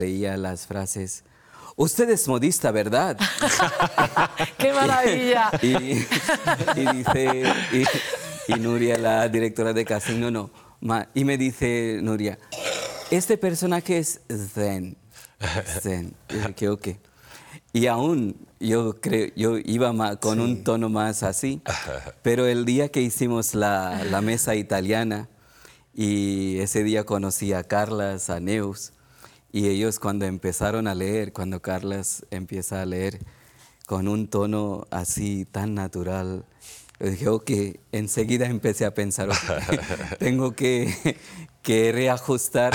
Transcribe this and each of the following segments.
leía las frases, usted es modista, ¿verdad? ¡Qué maravilla! Y Nuria, la directora de casting, y me dice Nuria, este personaje es Zen. Y dije, ok. Y aún yo iba con un tono más así, pero el día que hicimos la mesa italiana, y ese día conocí a Carlas, a Neus, y ellos cuando empezaron a leer, cuando Carlas empieza a leer con un tono así tan natural, yo dije, ok, enseguida empecé a pensar, okay, tengo que reajustar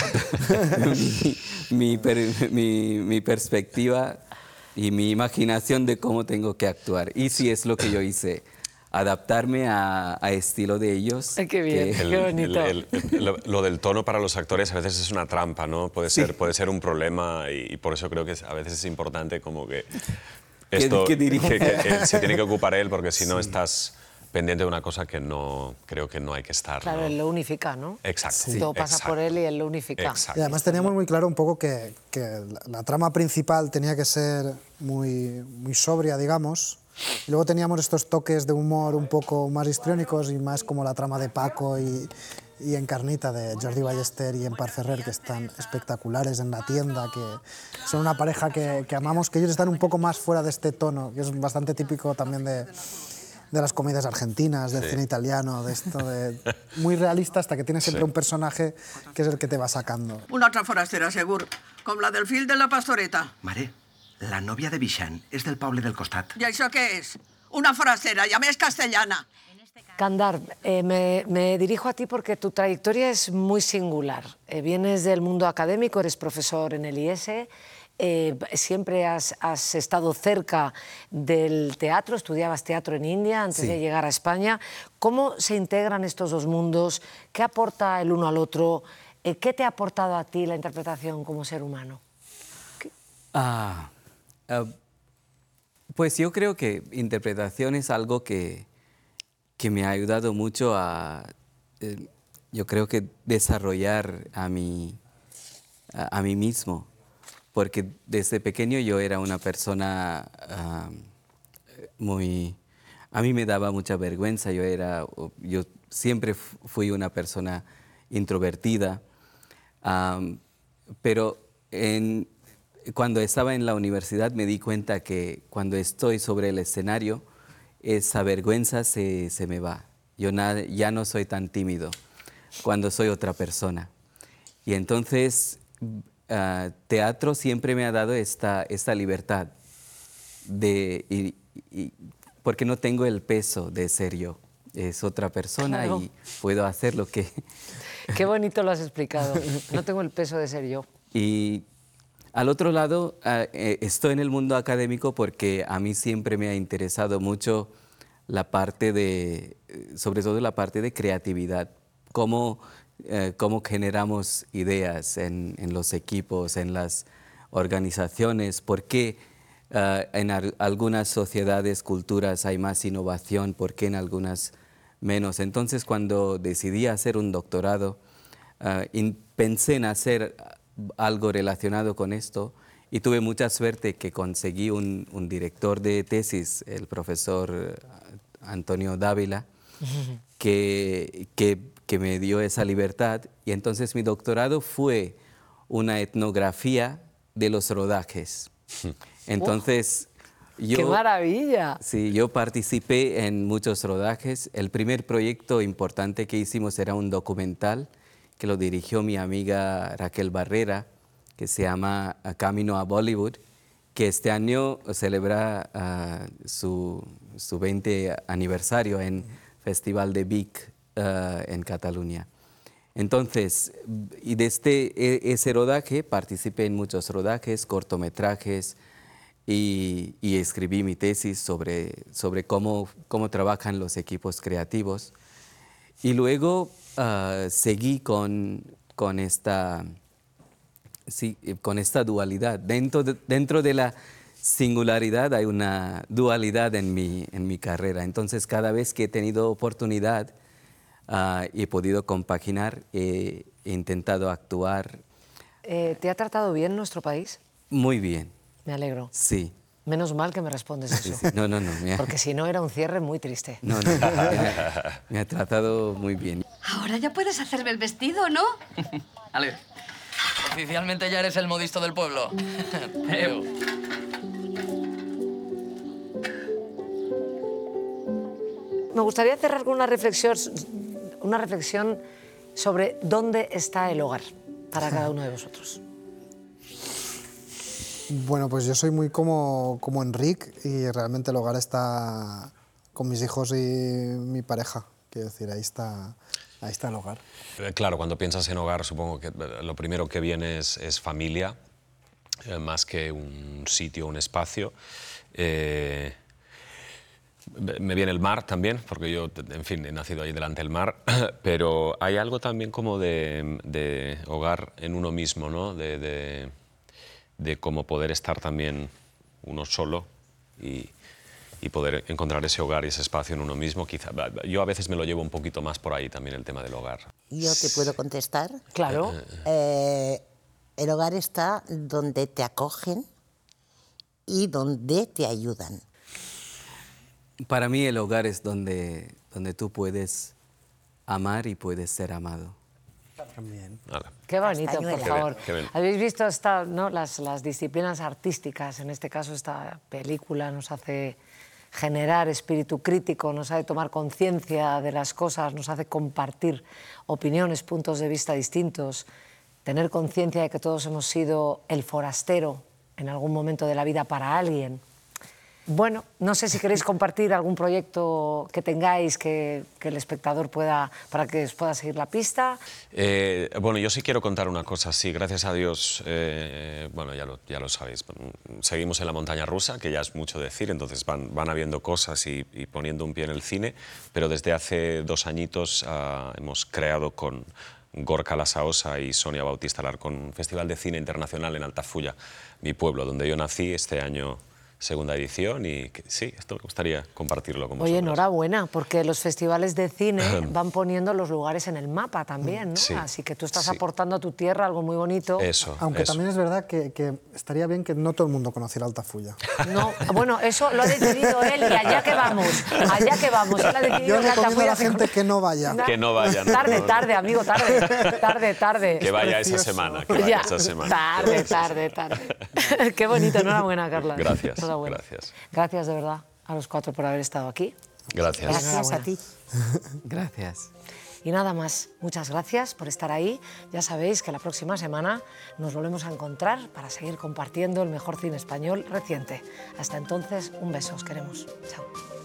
mi perspectiva y mi imaginación de cómo tengo que actuar. Y sí es lo que yo hice, adaptarme a estilo de ellos. Ay, qué bien, qué bonito. Lo del tono para los actores a veces es una trampa, ¿no? Puede ser un problema y por eso creo que a veces es importante como que esto que se tiene que ocupar él, porque si no estás pendiente de una cosa que creo que no hay que estar. Claro, ¿no? Él lo unifica, ¿no? Exacto. Sí. Todo pasa por él y él lo unifica. Exacto. Y además teníamos muy claro un poco que la trama principal tenía que ser muy sobria, digamos. Y luego teníamos estos toques de humor un poco más histriónicos y más como la trama de Paco y Encarnita de Jordi Ballester y Empar Ferrer, que están espectaculares en la tienda, que son una pareja que amamos, que ellos están un poco más fuera de este tono, que es bastante típico también de las comedias argentinas, del cine italiano, de esto de muy realista, hasta que tienes siempre un personaje que es el que te va sacando. Una altra forastera, segur, com la del fill de la pastoreta. Mare, la novia de Bixan és del poble del costat. I això què és? Una forastera, i a més castellana. Kandar, me dirijo a ti porque tu trayectoria es muy singular. Vienes del mundo académico, eres profesor en el IES, siempre has estado cerca del teatro, estudiabas teatro en India antes de llegar a España. ¿Cómo se integran estos dos mundos? ¿Qué aporta el uno al otro? ¿Qué te ha aportado a ti la interpretación como ser humano? Pues yo creo que interpretación es algo que me ha ayudado mucho yo creo que desarrollar a mí mismo, porque desde pequeño yo era una persona a mí me daba mucha vergüenza, yo siempre fui una persona introvertida, pero cuando estaba en la universidad me di cuenta que cuando estoy sobre el escenario, esa vergüenza se me va. Yo ya no soy tan tímido cuando soy otra persona. Y entonces, teatro siempre me ha dado esta libertad, porque no tengo el peso de ser yo. Es otra persona, claro, y puedo hacer lo que... Qué bonito lo has explicado. No tengo el peso de ser yo. Y al otro lado, estoy en el mundo académico porque a mí siempre me ha interesado mucho sobre todo la parte de creatividad, cómo generamos ideas en los equipos, en las organizaciones, por qué en algunas sociedades, culturas hay más innovación, por qué en algunas menos. Entonces, cuando decidí hacer un doctorado, pensé en hacer algo relacionado con esto y tuve mucha suerte que conseguí un director de tesis, el profesor Antonio Dávila, que me dio esa libertad, y entonces mi doctorado fue una etnografía de los rodajes. Entonces, ¡qué maravilla! Sí, yo participé en muchos rodajes. El primer proyecto importante que hicimos era un documental que lo dirigió mi amiga Raquel Barrera, que se llama Camino a Bollywood, que este año celebra su 20 aniversario en Festival de Vic en Cataluña. Entonces, y desde ese rodaje participé en muchos rodajes, cortometrajes, y escribí mi tesis sobre cómo trabajan los equipos creativos. Y luego seguí con esta dualidad. Dentro de la singularidad hay una dualidad en mi carrera. Entonces, cada vez que he tenido oportunidad y he podido compaginar, he intentado actuar ¿te ha tratado bien nuestro país? Muy bien, Me alegro. sí. Menos mal que me respondes eso. Sí, sí. No. Porque si no era un cierre muy triste. No, me ha tratado muy bien. Ahora ya puedes hacerme el vestido, ¿no? Ale, oficialmente ya eres el modisto del pueblo. Pero... Me gustaría cerrar con una reflexión sobre dónde está el hogar para cada uno de vosotros. Bueno, pues yo soy muy como Enric y realmente el hogar está con mis hijos y mi pareja. Quiero decir, ahí está el hogar. Claro, cuando piensas en hogar, supongo que lo primero que viene es familia, más que un sitio, un espacio. Me viene el mar también, porque yo, en fin, he nacido ahí delante del mar, pero hay algo también como de hogar en uno mismo, ¿no? De cómo poder estar también uno solo y poder encontrar ese hogar y ese espacio en uno mismo. Quizá, yo a veces me lo llevo un poquito más por ahí también, el tema del hogar. ¿Yo te puedo contestar? Claro. El hogar está donde te acogen y donde te ayudan. Para mí el hogar es donde tú puedes amar y puedes ser amado. También. Vale. Qué bonito, por favor. Qué bien. Habéis visto ¿no? las disciplinas artísticas, en este caso esta película nos hace generar espíritu crítico, nos hace tomar conciencia de las cosas, nos hace compartir opiniones, puntos de vista distintos, tener conciencia de que todos hemos sido el forastero en algún momento de la vida para alguien. Bueno, no sé si queréis compartir algún proyecto que tengáis que el espectador pueda, para que os pueda seguir la pista. Bueno, yo sí quiero contar una cosa, sí, gracias a Dios, bueno, ya lo sabéis, seguimos en la montaña rusa, que ya es mucho decir, entonces van habiendo cosas y poniendo un pie en el cine, pero desde hace 2 añitos hemos creado con Gorka Lasaosa y Sonia Bautista Alarcón un festival de cine internacional en Altafulla, mi pueblo, donde yo nací este año. Segunda edición y sí, esto me gustaría compartirlo con vosotros. Oye, enhorabuena, porque los festivales de cine van poniendo los lugares en el mapa también, ¿no? Sí, Así que tú estás aportando a tu tierra algo muy bonito. Eso. Aunque también es verdad que estaría bien que no todo el mundo conociera Altafulla. No, bueno, eso lo ha decidido él y allá que vamos, Él ha decidido Yo que recomiendo a Altafulla la gente que no vaya. Que no vayan. Tarde, amigo, tarde. Que vaya esa semana. Que vaya esa semana. Tarde. Qué bonito, enhorabuena, Carla. Gracias. Enhorabuena. Gracias. Gracias de verdad a los 4 por haber estado aquí. Gracias. Gracias a ti. Gracias. Y nada más, muchas gracias por estar ahí. Ya sabéis que la próxima semana nos volvemos a encontrar para seguir compartiendo el mejor cine español reciente. Hasta entonces, un beso, os queremos. Chao.